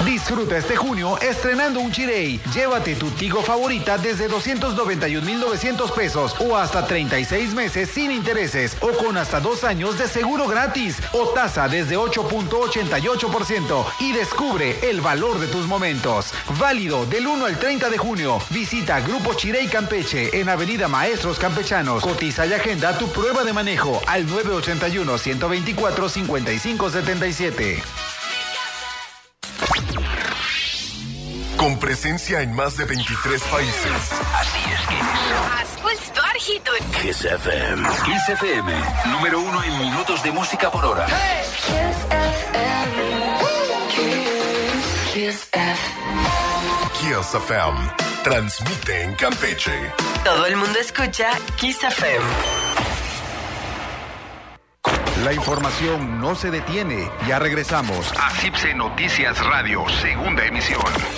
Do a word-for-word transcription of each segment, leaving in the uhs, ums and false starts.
Disfruta este junio estrenando un Chirey. Llévate tu Tigo favorita desde doscientos noventa y un mil novecientos pesos o hasta treinta y seis meses sin intereses o con hasta dos años de seguro gratis o tasa desde ocho punto ochenta y ocho por ciento y descubre el valor de tus momentos. Válido del uno al treinta de junio. Visita Grupo Chirey Campeche en Avenida Maestros Campechanos. Cotiza y agenda tu prueba de manejo al nueve ochenta y uno, ciento veinticuatro, cincuenta y cinco setenta y siete. Con presencia en más de veintitrés países. Así es, Kiss. Kiss F M. Kiss F M, número uno en minutos de música por hora. Hey. Kiss F M. Kiss, Kiss F M. Kiss F M. Transmite en Campeche. Todo el mundo escucha Kiss F M. La información no se detiene. Ya regresamos a CIPSE Noticias Radio, segunda emisión.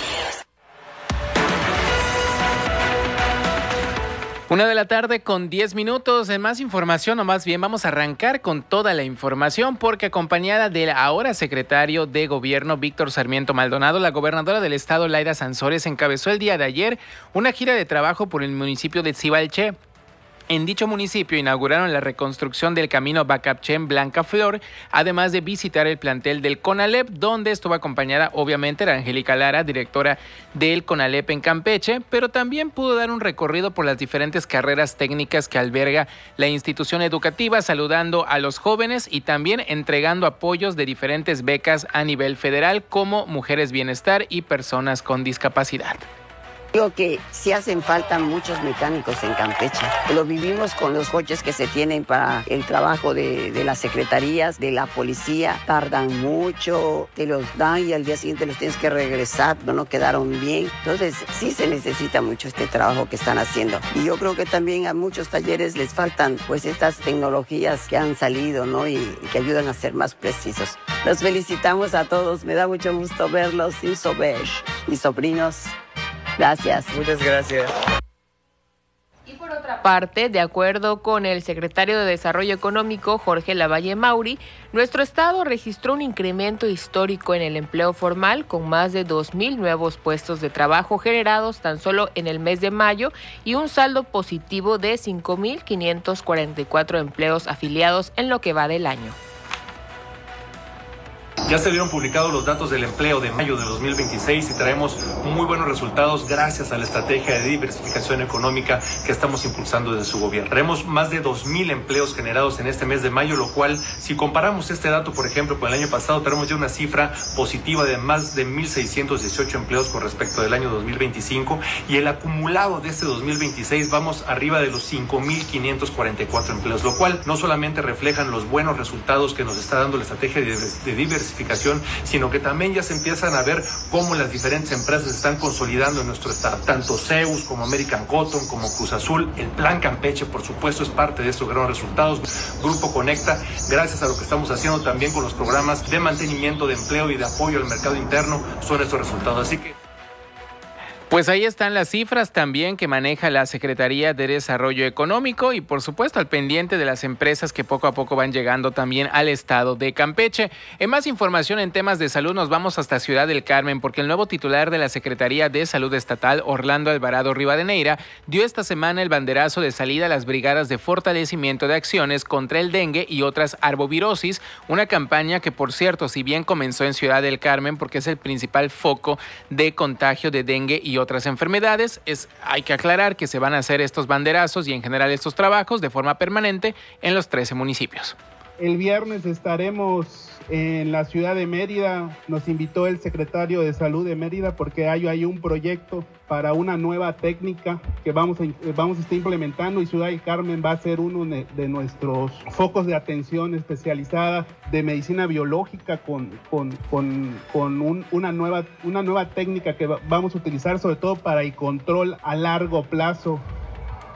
Una de la tarde con diez minutos. En más información, o más bien vamos a arrancar con toda la información, porque acompañada del ahora secretario de Gobierno Víctor Sarmiento Maldonado, la gobernadora del estado Laida Sansores encabezó el día de ayer una gira de trabajo por el municipio de Xibalché. En dicho municipio inauguraron la reconstrucción del camino Bacapchen-Blanca Flor, además de visitar el plantel del CONALEP, donde estuvo acompañada obviamente la Angélica Lara, directora del CONALEP en Campeche, pero también pudo dar un recorrido por las diferentes carreras técnicas que alberga la institución educativa, saludando a los jóvenes y también entregando apoyos de diferentes becas a nivel federal, como Mujeres Bienestar y Personas con Discapacidad. Digo que sí hacen falta muchos mecánicos en Campeche. Lo vivimos con los coches que se tienen para el trabajo de, de las secretarías, de la policía. Tardan mucho, te los dan y al día siguiente los tienes que regresar, no, no quedaron bien. Entonces sí se necesita mucho este trabajo que están haciendo. Y yo creo que también a muchos talleres les faltan pues estas tecnologías que han salido, ¿no? Y, y que ayudan a ser más precisos. Los felicitamos a todos, me da mucho gusto verlos, y Sobesh, mis sobrinos. Gracias. Muchas gracias. Y por otra parte, de acuerdo con el secretario de Desarrollo Económico, Jorge Lavalle Mauri, nuestro estado registró un incremento histórico en el empleo formal, con más de dos mil nuevos puestos de trabajo generados tan solo en el mes de mayo y un saldo positivo de cinco mil quinientos cuarenta y cuatro empleos afiliados en lo que va del año. Ya se vieron publicados los datos del empleo de mayo de dos mil veintiséis y traemos muy buenos resultados gracias a la estrategia de diversificación económica que estamos impulsando desde su gobierno. Traemos más de dos mil empleos generados en este mes de mayo, lo cual, si comparamos este dato, por ejemplo, con el año pasado, tenemos ya una cifra positiva de más de mil seiscientos dieciocho empleos con respecto del año dos mil veinticinco, y el acumulado de este dos mil veintiséis vamos arriba de los cinco mil quinientos cuarenta y cuatro empleos, lo cual no solamente reflejan los buenos resultados que nos está dando la estrategia de, de diversificación, sino que también ya se empiezan a ver cómo las diferentes empresas se están consolidando en nuestro estado, tanto Zeus como American Cotton, como Cruz Azul. El Plan Campeche, por supuesto, es parte de estos grandes resultados. Grupo Conecta, gracias a lo que estamos haciendo también con los programas de mantenimiento de empleo y de apoyo al mercado interno, son estos resultados. Así que pues ahí están las cifras también que maneja la Secretaría de Desarrollo Económico y por supuesto al pendiente de las empresas que poco a poco van llegando también al estado de Campeche. En más información en temas de salud nos vamos hasta Ciudad del Carmen, porque el nuevo titular de la Secretaría de Salud Estatal, Orlando Alvarado Rivadeneira, dio esta semana el banderazo de salida a las brigadas de fortalecimiento de acciones contra el dengue y otras arbovirosis, una campaña que, por cierto, si bien comenzó en Ciudad del Carmen porque es el principal foco de contagio de dengue y otras enfermedades, es, hay que aclarar que se van a hacer estos banderazos y en general estos trabajos de forma permanente en los trece municipios. El viernes estaremos en la ciudad de Mérida. Nos invitó el secretario de Salud de Mérida porque hay, hay un proyecto para una nueva técnica que vamos a, vamos a estar implementando, y Ciudad del Carmen va a ser uno de nuestros focos de atención especializada de medicina biológica con, con, con, con un, una, nueva, una nueva técnica que vamos a utilizar sobre todo para el control a largo plazo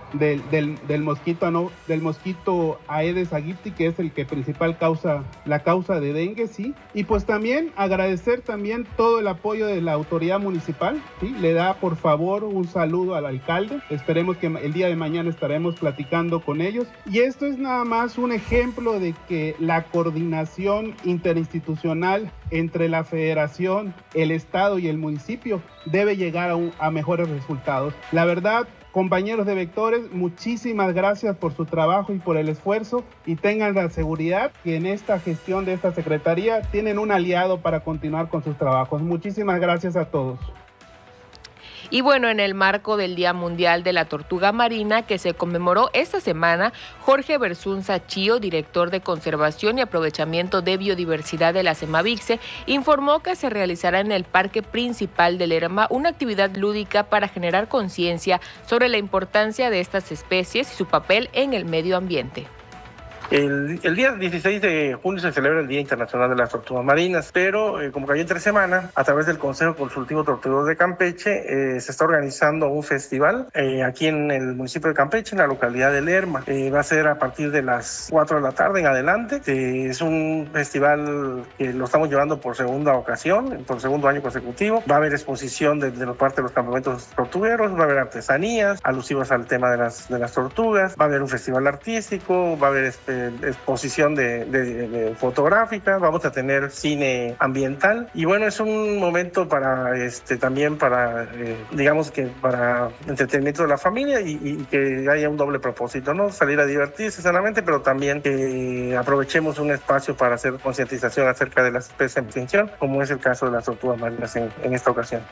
del, del, del mosquito no, del mosquito Aedes aegypti, que es el que principal causa la causa de dengue, sí. Y pues también agradecer también todo el apoyo de la autoridad municipal, sí. Le da por favor un saludo al alcalde. Esperemos que el día de mañana estaremos platicando con ellos. Y esto es nada más un ejemplo de que la coordinación interinstitucional entre la federación, el estado y el municipio debe llegar a, un, a mejores resultados. La verdad, compañeros de Vectores, muchísimas gracias por su trabajo y por el esfuerzo, y tengan la seguridad que en esta gestión de esta secretaría tienen un aliado para continuar con sus trabajos. Muchísimas gracias a todos. Y bueno, en el marco del Día Mundial de la Tortuga Marina, que se conmemoró esta semana, Jorge Bersunza Chío, director de Conservación y Aprovechamiento de Biodiversidad de la Semavixe, informó que se realizará en el Parque Principal de Lerma una actividad lúdica para generar conciencia sobre la importancia de estas especies y su papel en el medio ambiente. El, el día dieciséis de junio se celebra el Día Internacional de las Tortugas Marinas, pero eh, como cayó entre semana, a través del Consejo Consultivo Tortuguero de Campeche, eh, se está organizando un festival eh, aquí en el municipio de Campeche, en la localidad de Lerma. Eh, va a ser a partir de las cuatro de la tarde en adelante. Eh, es un festival que lo estamos llevando por segunda ocasión, por segundo año consecutivo. Va a haber exposición de, de parte de los campamentos tortugueros, va a haber artesanías alusivas al tema de las, de las tortugas, va a haber un festival artístico, va a haber este, exposición de, de, de fotográfica, vamos a tener cine ambiental, y bueno, es un momento para este también para eh, digamos que para entretenimiento de la familia, y, y que haya un doble propósito, ¿no? Salir a divertirse sanamente, pero también que aprovechemos un espacio para hacer concientización acerca de las especies en extinción, como es el caso de las tortugas marinas en, en esta ocasión.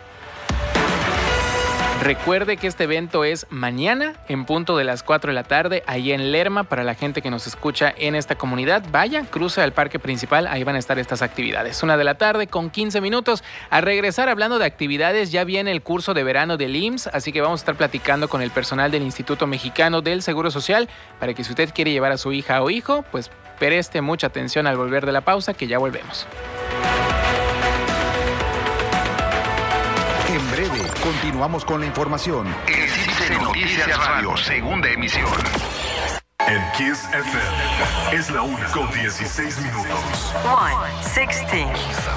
Recuerde que este evento es mañana en punto de las cuatro de la tarde, ahí en Lerma. Para la gente que nos escucha en esta comunidad, vaya, cruce al parque principal, ahí van a estar estas actividades. Una de la tarde con quince minutos. A regresar, hablando de actividades, ya viene el curso de verano del I M S S, así que vamos a estar platicando con el personal del Instituto Mexicano del Seguro Social para que si usted quiere llevar a su hija o hijo, pues preste mucha atención al volver de la pausa, que ya volvemos. En breve, continuamos con la información. En C I C E Noticias Radio, segunda emisión. En Kiss F M es la una con dieciséis minutos. one sixteen.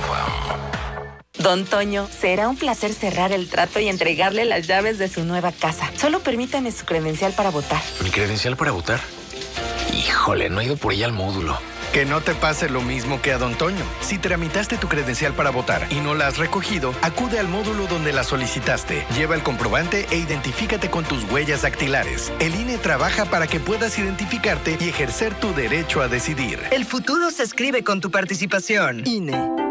Don Toño, será un placer cerrar el trato y entregarle las llaves de su nueva casa. Solo permítame su credencial para votar. ¿Mi credencial para votar? Híjole, no he ido por ella al módulo. Que no te pase lo mismo que a Don Toño. Si tramitaste tu credencial para votar y no la has recogido, acude al módulo donde la solicitaste. Lleva el comprobante e identifícate con tus huellas dactilares. El I N E trabaja para que puedas identificarte y ejercer tu derecho a decidir. El futuro se escribe con tu participación. I N E.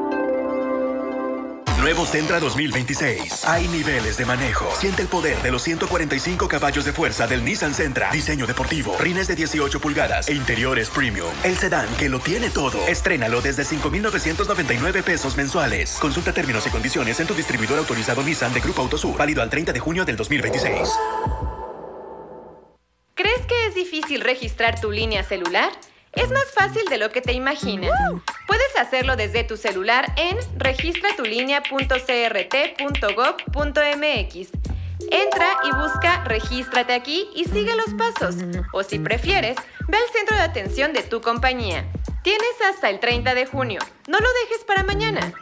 Nuevo Sentra dos mil veintiséis. Hay niveles de manejo. Siente el poder de los ciento cuarenta y cinco caballos de fuerza del Nissan Sentra. Diseño deportivo, rines de dieciocho pulgadas e interiores premium. El sedán que lo tiene todo. Estrénalo desde cinco mil novecientos noventa y nueve pesos mensuales. Consulta términos y condiciones en tu distribuidor autorizado Nissan de Grupo Autosur. Válido al treinta de junio del dos mil veintiséis. ¿Crees que es difícil registrar tu línea celular? Es más fácil de lo que te imaginas. Puedes hacerlo desde tu celular en registra tu línea punto c r t punto gov punto m x. Entra y busca Regístrate aquí y sigue los pasos. O si prefieres, ve al centro de atención de tu compañía. Tienes hasta el treinta de junio. No lo dejes para mañana.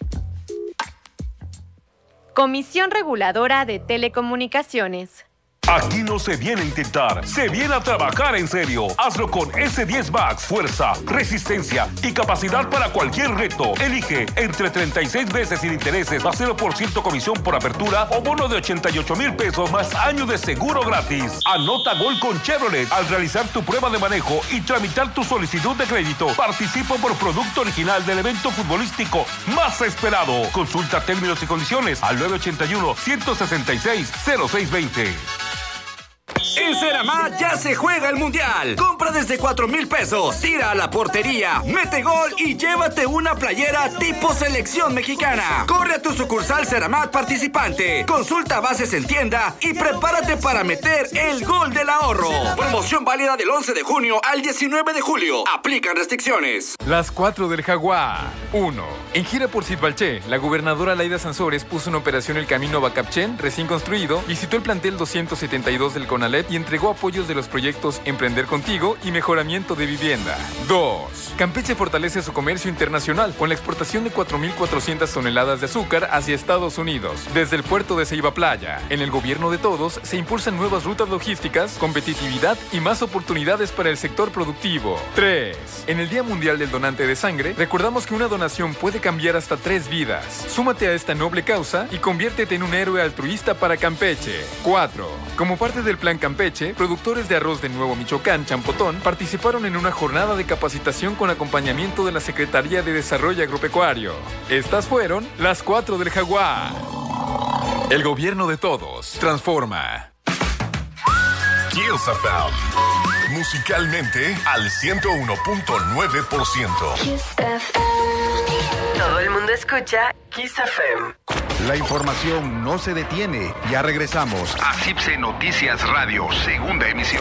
Comisión Reguladora de Telecomunicaciones. Aquí no se viene a intentar, se viene a trabajar en serio. Hazlo con ese diez Max, fuerza, resistencia y capacidad para cualquier reto. Elige entre treinta y seis meses sin intereses, a cero por ciento comisión por apertura o bono de ochenta y ocho mil pesos más año de seguro gratis. Anota gol con Chevrolet al realizar tu prueba de manejo y tramitar tu solicitud de crédito. Participa por producto original del evento futbolístico más esperado. Consulta términos y condiciones al nueve ocho uno, uno seis seis, cero seis dos cero. En Ceramat ya se juega el Mundial. Compra desde cuatro mil pesos, tira a la portería, mete gol y llévate una playera tipo selección mexicana. Corre a tu sucursal Ceramat participante, consulta bases en tienda y prepárate para meter el gol del ahorro. Promoción válida del once de junio al diecinueve de julio. Aplican restricciones. Las cuatro del Jaguar. uno. En gira por Sitbalché, la gobernadora Laida Sansores puso en operación el camino Bacapchen, recién construido, visitó el plantel doscientos setenta y dos del CONALEP y entregó entregó apoyos de los proyectos Emprender Contigo y Mejoramiento de Vivienda. dos. Campeche fortalece su comercio internacional con la exportación de cuatro mil cuatrocientas toneladas de azúcar hacia Estados Unidos, desde el puerto de Ceiba Playa. En el gobierno de todos se impulsan nuevas rutas logísticas, competitividad y más oportunidades para el sector productivo. tres. En el Día Mundial del Donante de Sangre, recordamos que una donación puede cambiar hasta tres vidas. Súmate a esta noble causa y conviértete en un héroe altruista para Campeche. cuatro. Como parte del Plan Campeche, productores de arroz de Nuevo Michoacán, Champotón, participaron en una jornada de capacitación con acompañamiento de la Secretaría de Desarrollo Agropecuario. Estas fueron las cuatro del Jaguar. El gobierno de todos transforma. Kiss F M. Musicalmente al ciento uno punto nueve por ciento. Kiss F M. Todo el mundo escucha Kiss F M. La información no se detiene. Ya regresamos a C I P S E Noticias Radio, segunda emisión.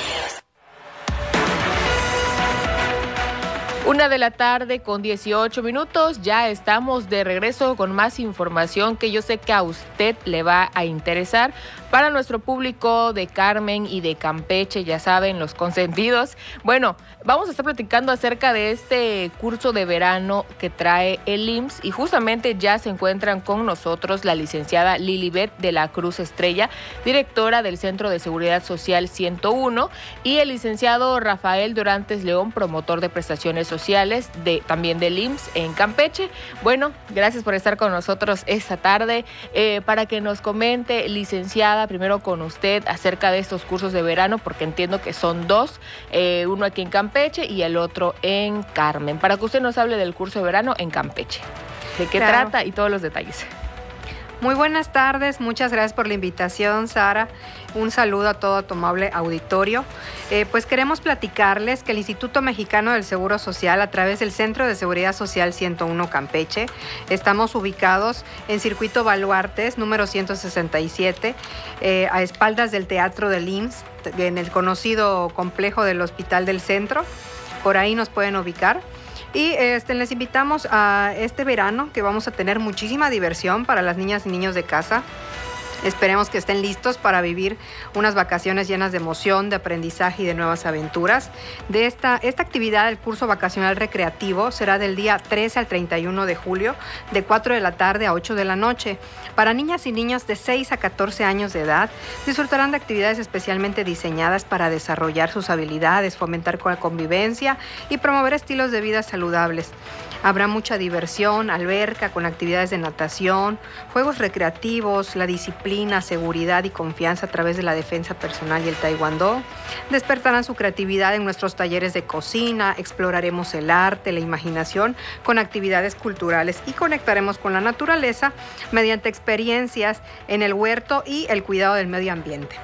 Una de la tarde con dieciocho minutos, ya estamos de regreso con más información que yo sé que a usted le va a interesar. Para nuestro público de Carmen y de Campeche, ya saben, los consentidos. Bueno, vamos a estar platicando acerca de este curso de verano que trae el I M S S y justamente ya se encuentran con nosotros la licenciada Lilibet de la Cruz Estrella, directora del Centro de Seguridad Social ciento uno, y el licenciado Rafael Dorantes León, promotor de prestaciones sociales de, también del I M S S en Campeche. Bueno, gracias por estar con nosotros esta tarde eh, para que nos comente, licenciada, primero con usted acerca de estos cursos de verano, porque entiendo que son dos, eh, uno aquí en Campeche y el otro en Carmen, para que usted nos hable del curso de verano en Campeche, de qué Claro. trata y todos los detalles. Muy buenas tardes, muchas gracias por la invitación, Sara. Un saludo a todo tu amable auditorio. Eh, pues queremos platicarles que el Instituto Mexicano del Seguro Social, a través del Centro de Seguridad Social ciento uno Campeche, estamos ubicados en Circuito Baluartes, número ciento sesenta y siete, eh, a espaldas del Teatro del I M S S, en el conocido complejo del Hospital del Centro. Por ahí nos pueden ubicar. Y este, les invitamos a este verano, que vamos a tener muchísima diversión para las niñas y niños de casa. Esperemos que estén listos para vivir unas vacaciones llenas de emoción, de aprendizaje y de nuevas aventuras. De esta, esta actividad, el curso vacacional recreativo, será del día trece al treinta y uno de julio, de cuatro de la tarde a ocho de la noche. Para niñas y niños de seis a catorce años de edad, disfrutarán de actividades especialmente diseñadas para desarrollar sus habilidades, fomentar con la convivencia y promover estilos de vida saludables. Habrá mucha diversión, alberca con actividades de natación, juegos recreativos, la disciplina, seguridad y confianza a través de la defensa personal y el taekwondo. Despertarán su creatividad en nuestros talleres de cocina, exploraremos el arte, la imaginación con actividades culturales y conectaremos con la naturaleza mediante experiencias en el huerto y el cuidado del medio ambiente.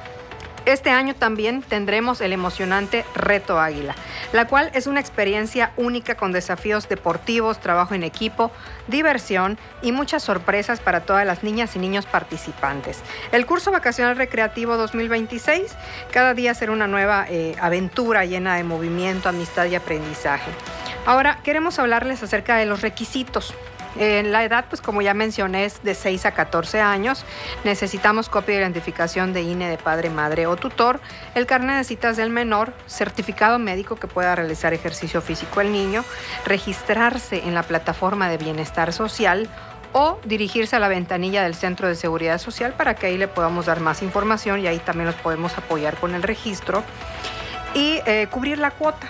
Este año también tendremos el emocionante Reto Águila, la cual es una experiencia única con desafíos deportivos, trabajo en equipo, diversión y muchas sorpresas para todas las niñas y niños participantes. El curso vacacional recreativo dos mil veintiséis, cada día será una nueva eh, aventura llena de movimiento, amistad y aprendizaje. Ahora queremos hablarles acerca de los requisitos. En la edad, pues como ya mencioné, es de seis a catorce años. Necesitamos copia de identificación de I N E de padre, madre o tutor, el carnet de citas del menor, certificado médico que pueda realizar ejercicio físico el niño, registrarse en la plataforma de bienestar social o dirigirse a la ventanilla del Centro de Seguridad Social para que ahí le podamos dar más información y ahí también los podemos apoyar con el registro y eh, cubrir la cuota.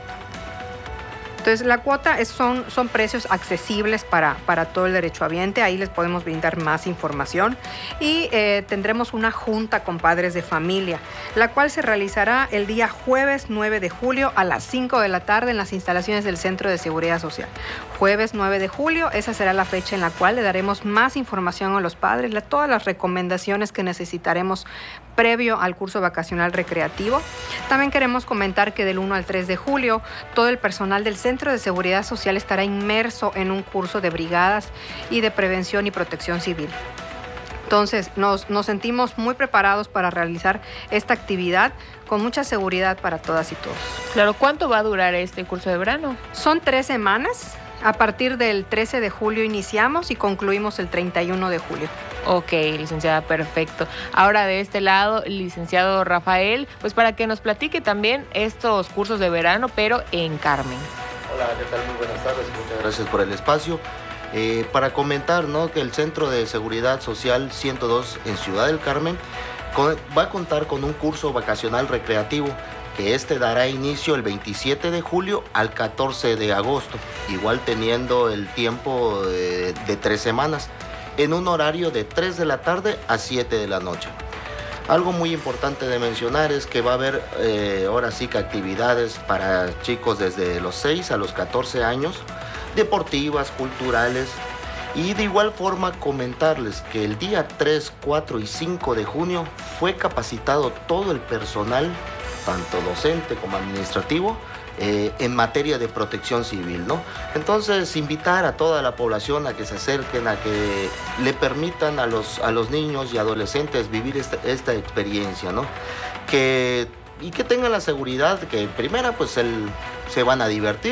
Entonces, la cuota es, son, son precios accesibles para, para todo el derechohabiente. Ahí les podemos brindar más información. Y eh, tendremos una junta con padres de familia, la cual se realizará el día jueves nueve de julio a las cinco de la tarde en las instalaciones del Centro de Seguridad Social. Jueves nueve de julio, esa será la fecha en la cual le daremos más información a los padres, la, todas las recomendaciones que necesitaremos previo al curso vacacional recreativo. También queremos comentar que del uno al tres de julio, todo el personal del Centro de Seguridad Social estará inmerso en un curso de brigadas y de prevención y protección civil. Entonces, nos, nos sentimos muy preparados para realizar esta actividad con mucha seguridad para todas y todos. Claro, ¿cuánto va a durar este curso de verano? Son tres semanas. A partir del trece de julio iniciamos y concluimos el treinta y uno de julio. Ok, licenciada, perfecto. Ahora de este lado, licenciado Rafael, pues para que nos platique también estos cursos de verano, pero en Carmen. Hola, ¿qué tal? Muy buenas tardes, muchas gracias por el espacio. Eh, para comentar, ¿no?, que el Centro de Seguridad Social ciento dos en Ciudad del Carmen con, va a contar con un curso vacacional recreativo que este dará inicio el veintisiete de julio al catorce de agosto, igual teniendo el tiempo de, de tres semanas, en un horario de tres de la tarde a siete de la noche. Algo muy importante de mencionar es que va a haber eh, ahora sí que actividades para chicos desde los seis a los catorce años, deportivas, culturales, y de igual forma comentarles que el día tres, cuatro y cinco de junio fue capacitado todo el personal, tanto docente como administrativo, eh, en materia de protección civil, ¿no? Entonces, invitar a toda la población a que se acerquen, a que le permitan a los, a los niños y adolescentes vivir esta, esta experiencia, ¿no? Que, y que tengan la seguridad que, primera, pues el, se van a divertir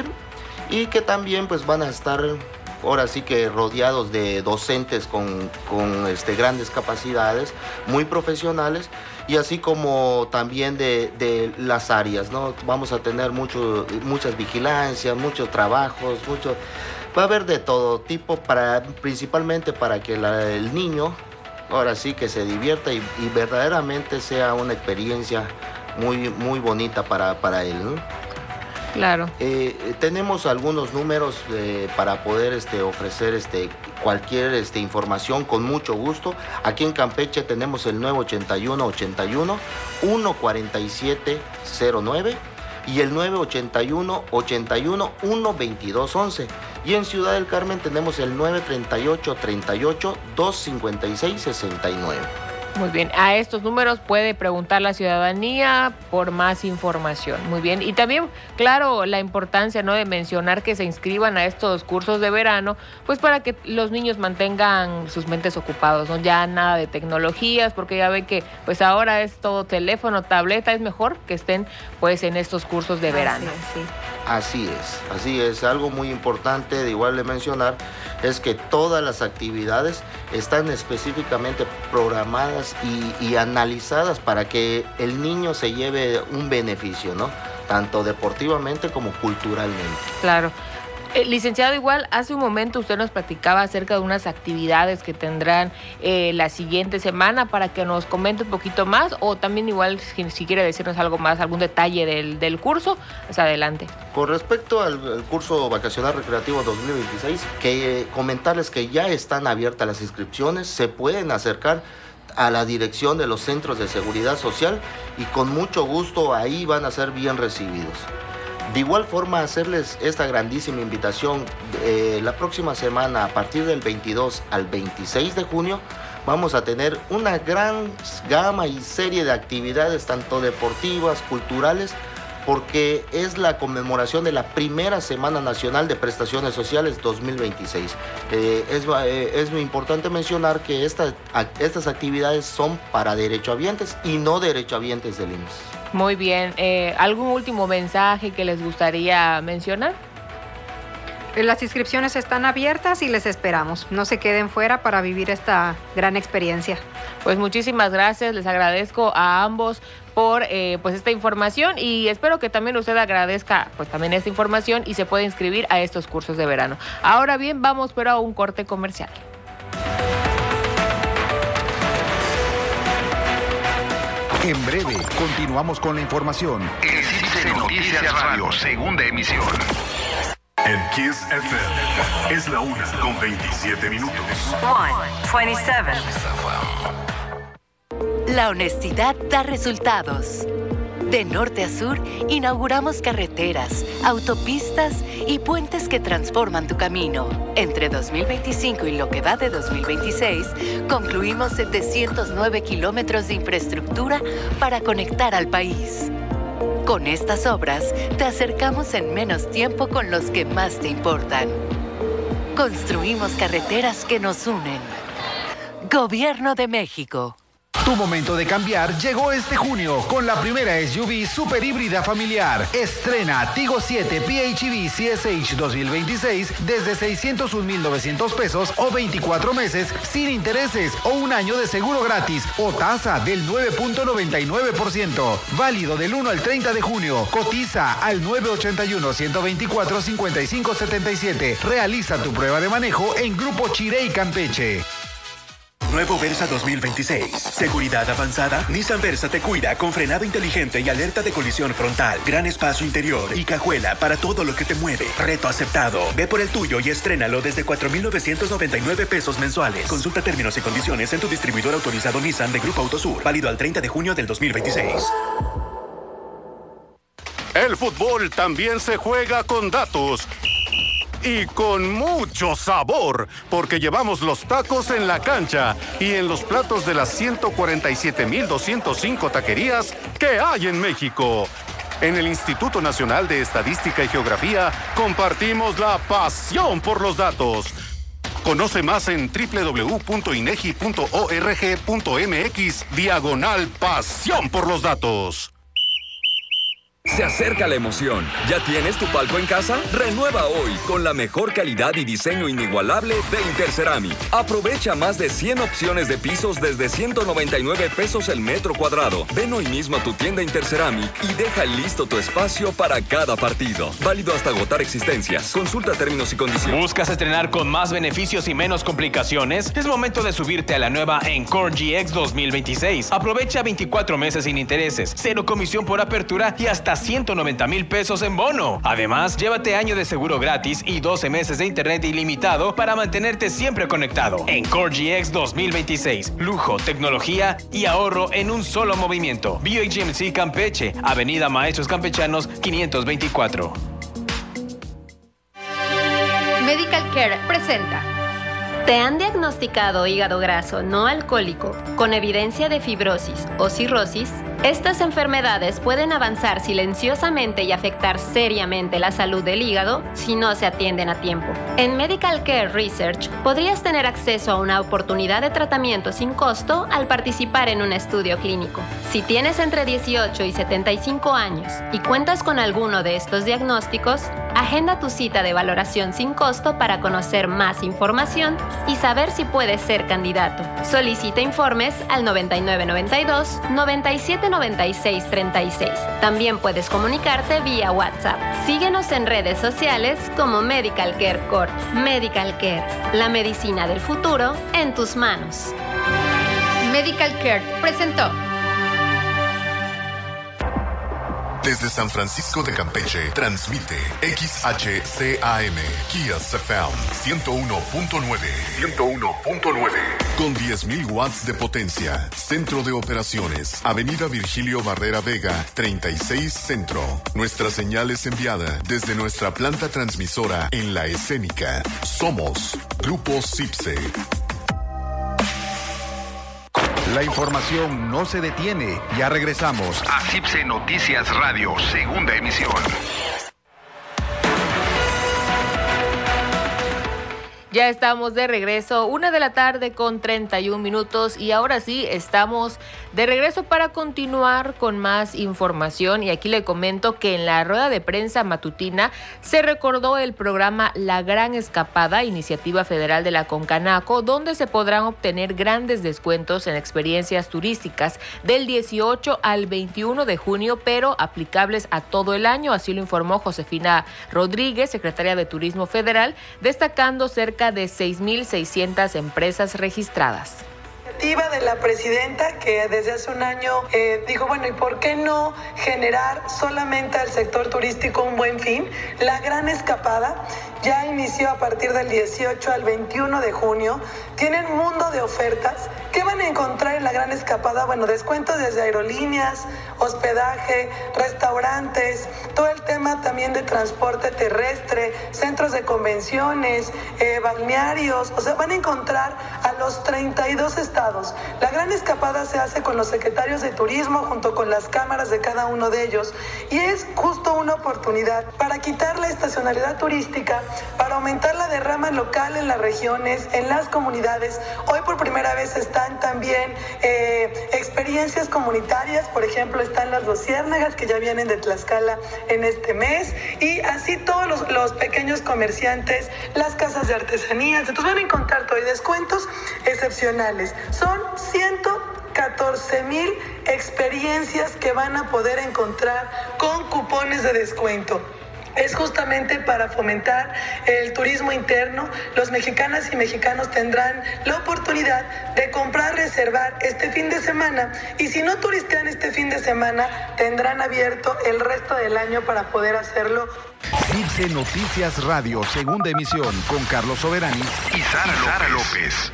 y que también pues van a estar ahora sí que rodeados de docentes con, con este, grandes capacidades, muy profesionales, y así como también de, de las áreas, ¿no? Vamos a tener mucho, muchas vigilancias, muchos trabajos, mucho, va a haber de todo tipo, para, principalmente para que la, el niño ahora sí que se divierta y, y verdaderamente sea una experiencia muy, muy bonita para, para él, ¿no? Claro. Eh, tenemos algunos números eh, para poder este, ofrecer este, cualquier este, información con mucho gusto. Aquí en Campeche tenemos el nueve ochenta y uno ochenta y uno, uno cuarenta y siete cero nueve y el nueve ochenta y uno ochenta y uno, uno veintidós once. Y en Ciudad del Carmen tenemos el nueve treinta y ocho treinta y ocho, dos cincuenta y seis sesenta y nueve. Muy bien, a estos números puede preguntar la ciudadanía por más información. Muy bien, y también, claro, la importancia, ¿no?, de mencionar que se inscriban a estos cursos de verano, pues para que los niños mantengan sus mentes ocupados, ¿no? Ya nada de tecnologías, porque ya ven que pues ahora es todo teléfono, tableta, es mejor que estén pues en estos cursos de verano. Así es, sí. Así es, así es. Algo muy importante de igual de mencionar es que todas las actividades están específicamente programadas y, y analizadas para que el niño se lleve un beneficio, ¿no? Tanto deportivamente como culturalmente. Claro. Eh, licenciado, igual hace un momento usted nos platicaba acerca de unas actividades que tendrán eh, la siguiente semana, para que nos comente un poquito más, o también igual si, si quiere decirnos algo más, algún detalle del, del curso, pues adelante. Con respecto al, al curso vacacional recreativo dos mil veintiséis, que eh, comentarles que ya están abiertas las inscripciones, se pueden acercar a la dirección de los centros de seguridad social y con mucho gusto ahí van a ser bien recibidos. De igual forma, hacerles esta grandísima invitación, eh, la próxima semana, a partir del veintidós al veintiséis de junio, vamos a tener una gran gama y serie de actividades, tanto deportivas, culturales, porque es la conmemoración de la primera Semana Nacional de Prestaciones Sociales dos mil veintiséis. Eh, es, eh, es muy importante mencionar que esta, a, estas actividades son para derechohabientes y no derechohabientes del I M S S. Muy bien. Eh, ¿Algún último mensaje que les gustaría mencionar? Las inscripciones están abiertas y les esperamos. No se queden fuera para vivir esta gran experiencia. Pues muchísimas gracias. Les agradezco a ambos por eh, pues esta información, y espero que también usted agradezca pues también esta información y se pueda inscribir a estos cursos de verano. Ahora bien, vamos pero a un corte comercial. En breve, continuamos con la información. El Cine Noticias Radio, segunda emisión. En Kiss F M es la una con veintisiete minutos. one twenty-seven. La honestidad da resultados. De norte a sur, inauguramos carreteras, autopistas y puentes que transforman tu camino. Entre dos mil veinticinco y lo que va de dos mil veintiséis, concluimos setecientos nueve kilómetros de infraestructura para conectar al país. Con estas obras, te acercamos en menos tiempo con los que más te importan. Construimos carreteras que nos unen. Gobierno de México. Tu momento de cambiar llegó este junio con la primera S U V super híbrida familiar. Estrena Tigo siete P H E V C S H dos mil veintiséis desde seiscientos un mil novecientos pesos o veinticuatro meses sin intereses o un año de seguro gratis o tasa del nueve punto noventa y nueve por ciento. Válido del uno al treinta de junio. Cotiza al nueve ochenta y uno, ciento veinticuatro, cincuenta y cinco setenta y siete. Realiza tu prueba de manejo en Grupo Chirey Campeche. Nuevo Versa dos mil veintiséis. Seguridad avanzada. Nissan Versa te cuida con frenado inteligente y alerta de colisión frontal. Gran espacio interior y cajuela para todo lo que te mueve. Reto aceptado. Ve por el tuyo y estrénalo desde cuatro mil novecientos noventa y nueve pesos mensuales. Consulta términos y condiciones en tu distribuidor autorizado Nissan de Grupo Autosur. Válido al treinta de junio del dos mil veintiséis. El fútbol también se juega con datos. Y con mucho sabor, porque llevamos los tacos en la cancha y en los platos de las ciento cuarenta y siete mil doscientas cinco taquerías que hay en México. En el Instituto Nacional de Estadística y Geografía compartimos la pasión por los datos. Conoce más en doble u doble u doble u punto inegi punto org punto mx diagonal pasión por los datos. Se acerca la emoción. ¿Ya tienes tu palco en casa? Renueva hoy con la mejor calidad y diseño inigualable de Interceramic. Aprovecha más de cien opciones de pisos desde ciento noventa y nueve pesos el metro cuadrado. Ven hoy mismo a tu tienda Interceramic y deja listo tu espacio para cada partido. Válido hasta agotar existencias. Consulta términos y condiciones. ¿Buscas estrenar con más beneficios y menos complicaciones? Es momento de subirte a la nueva Encore G X dos mil veintiséis. Aprovecha veinticuatro meses sin intereses, cero comisión por apertura y hasta ciento noventa mil pesos en bono. Además, llévate año de seguro gratis y doce meses de internet ilimitado para mantenerte siempre conectado. Encore G X dos mil veintiséis. Lujo, tecnología y ahorro en un solo movimiento. B H M C Campeche, Avenida Maestros Campechanos quinientos veinticuatro. Medical Care presenta. ¿Te han diagnosticado hígado graso no alcohólico con evidencia de fibrosis o cirrosis? Estas enfermedades pueden avanzar silenciosamente y afectar seriamente la salud del hígado si no se atienden a tiempo. En Medical Care Research podrías tener acceso a una oportunidad de tratamiento sin costo al participar en un estudio clínico. Si tienes entre dieciocho y setenta y cinco años y cuentas con alguno de estos diagnósticos, agenda tu cita de valoración sin costo para conocer más información y saber si puedes ser candidato. Solicita informes al noventa y nueve noventa y dos, noventa y siete noventa y seis treinta y seis. También puedes comunicarte vía WhatsApp. Síguenos en redes sociales como Medical Care Corp. Medical Care, la medicina del futuro en tus manos. Medical Care presentó. Desde San Francisco de Campeche, transmite X H C A M, Kiss F M, ciento uno punto nueve. ciento uno punto nueve. Con diez mil watts de potencia. Centro de operaciones. Avenida Virgilio Barrera Vega, treinta y seis Centro. Nuestra señal es enviada desde nuestra planta transmisora en La Escénica. Somos Grupo CIPSE. La información no se detiene. Ya regresamos a CIPSE Noticias Radio, segunda emisión. Ya estamos de regreso, una de la tarde con treinta y un minutos y ahora sí estamos de regreso para continuar con más información y aquí le comento que en la rueda de prensa matutina se recordó el programa La Gran Escapada, iniciativa federal de la Concanaco, donde se podrán obtener grandes descuentos en experiencias turísticas del dieciocho al veintiuno de junio, pero aplicables a todo el año, así lo informó Josefina Rodríguez, secretaria de Turismo Federal, destacando cerca de seis mil seiscientas empresas registradas. De la presidenta que desde hace un año eh, dijo, bueno, ¿y por qué no generar solamente al sector turístico un buen fin? La Gran Escapada ya inició a partir del dieciocho al veintiuno de junio. Tienen un mundo de ofertas. ¿Qué van a encontrar en La Gran Escapada? Bueno, descuentos desde aerolíneas, hospedaje, restaurantes, todo el tema también de transporte terrestre, centros de convenciones, eh, balnearios. O sea, van a encontrar a los treinta y dos estados. La Gran Escapada se hace con los secretarios de turismo junto con las cámaras de cada uno de ellos y es justo una oportunidad para quitar la estacionalidad turística para aumentar la derrama local en las regiones, en las comunidades. Hoy por primera vez están también eh, experiencias comunitarias, por ejemplo, están las luciérnagas que ya vienen de Tlaxcala en este mes, y así todos los, los pequeños comerciantes, las casas de artesanías. Entonces van a encontrar todo y descuentos excepcionales. Son ciento catorce mil experiencias que van a poder encontrar con cupones de descuento. Es justamente para fomentar el turismo interno. Los mexicanas y mexicanos tendrán la oportunidad de comprar, reservar este fin de semana, y si no turistean este fin de semana, tendrán abierto el resto del año para poder hacerlo. Dulce Noticias Radio, segunda emisión, con Carlos Soberanis y Sara López. Sara López.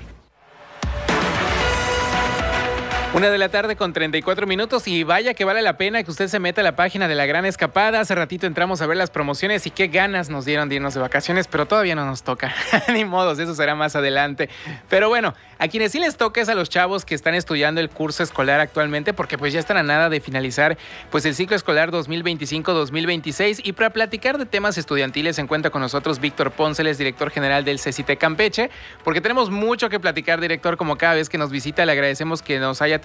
Una de la tarde con treinta y cuatro minutos, y vaya que vale la pena que usted se meta a la página de La Gran Escapada. Hace ratito entramos a ver las promociones y qué ganas nos dieron de irnos de vacaciones, pero todavía no nos toca. Ni modos, eso será más adelante. Pero bueno, a quienes sí les toca es a los chavos que están estudiando el curso escolar actualmente, porque pues ya están a nada de finalizar pues el ciclo escolar dos mil veinticinco dos mil veintiséis. Y para platicar de temas estudiantiles se encuentra con nosotros Víctor Pónceles, director general del CECITE Campeche, porque tenemos mucho que platicar, director, como cada vez que nos visita. Le agradecemos que nos haya tenido